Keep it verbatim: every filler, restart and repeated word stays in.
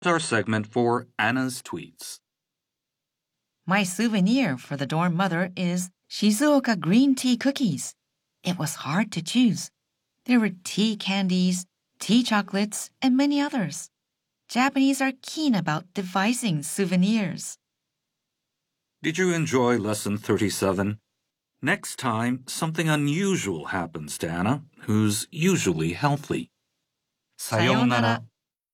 Our segment for Anna's tweets. My souvenir for the dorm mother is Shizuoka green tea cookies. It was hard to choose. There were tea candies, tea chocolates, and many others. Japanese are keen about devising souvenirs. Did you enjoy lesson thirty-seven? Next time, something unusual happens to Anna, who's usually healthy. さようなら。